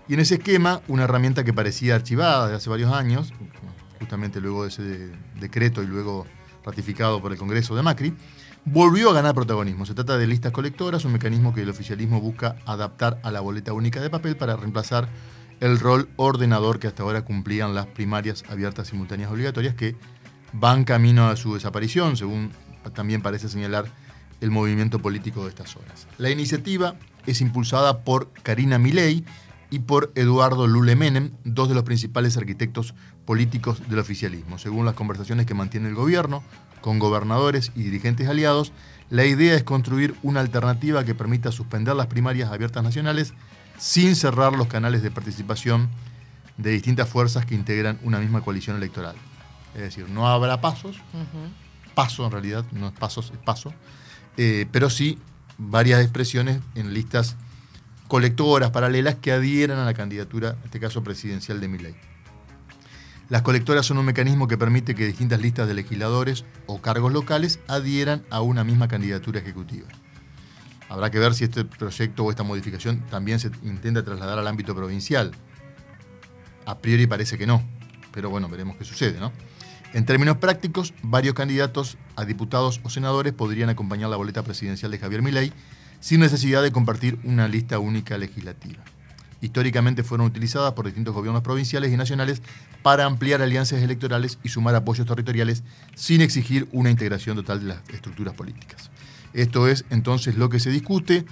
Y en ese esquema, una herramienta que parecía archivada desde hace varios años, justamente luego de ese decreto y luego ratificado por el Congreso de Macri, volvió a ganar protagonismo. Se trata de listas colectoras, un mecanismo que el oficialismo busca adaptar a la boleta única de papel para reemplazar el rol ordenador que hasta ahora cumplían las primarias abiertas simultáneas obligatorias, que van camino a su desaparición, según también parece señalar el movimiento político de estas horas. La iniciativa es impulsada por Karina Milei y por Eduardo Lule Menem, dos de los principales arquitectos políticos del oficialismo. Según las conversaciones que mantiene el gobierno con gobernadores y dirigentes aliados, la idea es construir una alternativa que permita suspender las primarias abiertas nacionales sin cerrar los canales de participación de distintas fuerzas que integran una misma coalición electoral. Es decir, no habrá pasos, paso en realidad, no es pasos, es paso, pero sí varias expresiones en listas colectoras paralelas que adhieran a la candidatura, en este caso presidencial de Milei. Las colectoras son un mecanismo que permite que distintas listas de legisladores o cargos locales adhieran a una misma candidatura ejecutiva. Habrá que ver si este proyecto o esta modificación también se intenta trasladar al ámbito provincial. A priori parece que no, pero bueno, veremos qué sucede, ¿no? En términos prácticos, varios candidatos a diputados o senadores podrían acompañar la boleta presidencial de Javier Milei sin necesidad de compartir una lista única legislativa. Históricamente fueron utilizadas por distintos gobiernos provinciales y nacionales para ampliar alianzas electorales y sumar apoyos territoriales sin exigir una integración total de las estructuras políticas. Esto es entonces lo que se discute.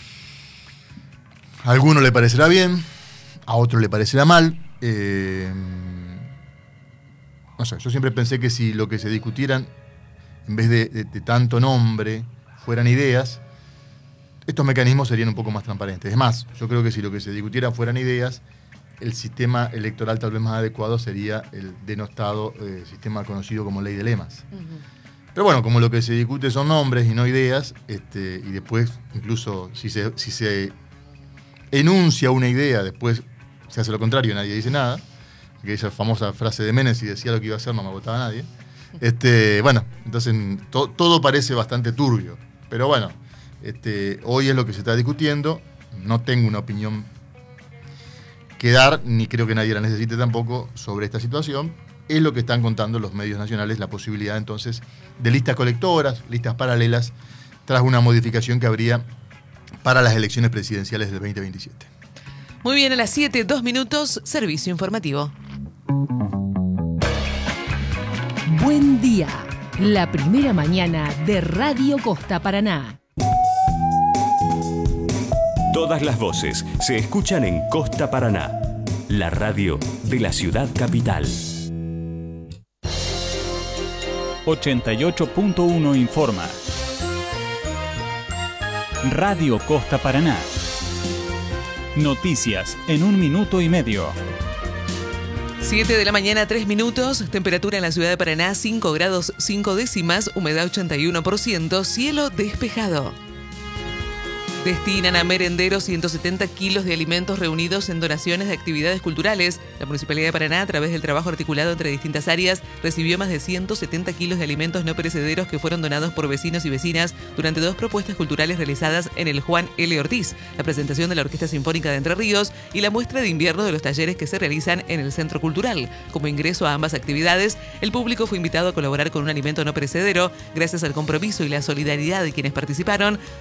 A alguno le parecerá bien, a otro le parecerá mal. No sé, yo siempre pensé que si lo que se discutieran, en vez de tanto nombre, fueran ideas, estos mecanismos serían un poco más transparentes. Es más, yo creo que si lo que se discutiera fueran ideas, el sistema electoral tal vez más adecuado sería el denostado sistema conocido como ley de lemas. Pero bueno, como lo que se discute son nombres y no ideas, y después, incluso si se enuncia una idea, después se hace lo contrario y nadie dice nada, aquella famosa frase de Menem, si decía lo que iba a hacer no me votaba nadie. Bueno, entonces todo parece bastante turbio. Pero bueno, hoy es lo que se está discutiendo. No tengo una opinión que dar, ni creo que nadie la necesite tampoco, sobre esta situación. Es lo que están contando los medios nacionales, la posibilidad entonces de listas colectoras, listas paralelas, tras una modificación que habría para las elecciones presidenciales del 2027. Muy bien, a las 7, 2 minutos, servicio informativo. Buen día, la primera mañana de Radio Costa Paraná. Todas las voces se escuchan en Costa Paraná, la radio de la ciudad capital. 88.1 informa. Radio Costa Paraná. Noticias en 1 minuto y medio. 7 de la mañana, 3 minutos. Temperatura en la ciudad de Paraná, 5 grados 5 décimas. Humedad 81%. Cielo despejado. Destinan a merenderos 170 kilos de alimentos reunidos en donaciones de actividades culturales. La Municipalidad de Paraná, a través del trabajo articulado entre distintas áreas, recibió más de 170 kilos de alimentos no perecederos que fueron donados por vecinos y vecinas durante 2 propuestas culturales realizadas en el Juan L. Ortiz, la presentación de la Orquesta Sinfónica de Entre Ríos y la muestra de invierno de los talleres que se realizan en el Centro Cultural. Como ingreso a ambas actividades, el público fue invitado a colaborar con un alimento no perecedero. Gracias al compromiso y la solidaridad de quienes participaron,